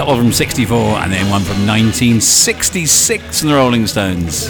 couple from 64 and then one from 1966 from the Rolling Stones.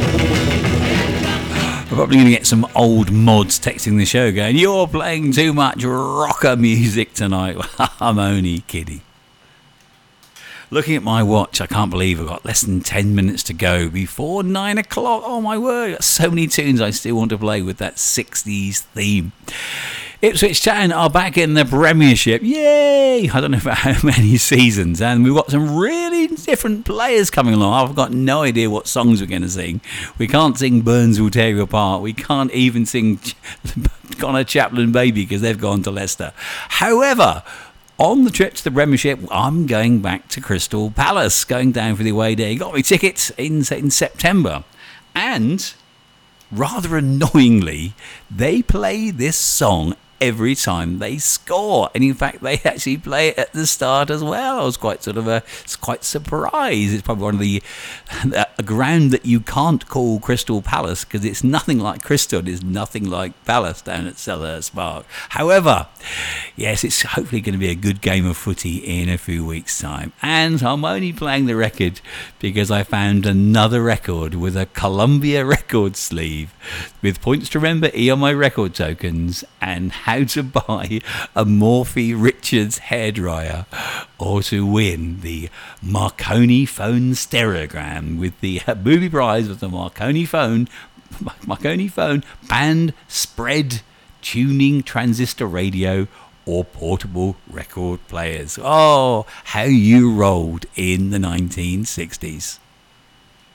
We're probably going to get some old mods texting the show going, "You're playing too much rocker music tonight." I'm only kidding. Looking at my watch, I can't believe I've got less than 10 minutes to go before 9 o'clock. Oh my word, I've got so many tunes I still want to play with that 60s theme. Ipswich Town are back in the Premiership. Yay! I don't know for how many seasons. And we've got some really different players coming along. I've got no idea what songs we're going to sing. We can't sing Burns Will Tear You Apart. We can't even sing Connor Chaplin Baby because they've gone to Leicester. However, on the trip to the Premiership, I'm going back to Crystal Palace, going down for the away day. Got me tickets in September. And rather annoyingly, they play this song every time they score, and in fact they actually play it at the start as well. I was quite surprised. It's probably one of the a ground that you can't call Crystal Palace because it's nothing like Crystal, it's nothing like Palace down at Selhurst Park. However, yes, it's hopefully going to be a good game of footy in a few weeks' time. And I'm only playing the record because I found another record with a Columbia record sleeve with points to remember, E on my record tokens, and how to buy a Morphy Richards hairdryer, or to win the Marconi phone stereogram with the booby prize of the Marconi phone band spread tuning transistor radio or portable record players. Oh, how you rolled in the 1960s.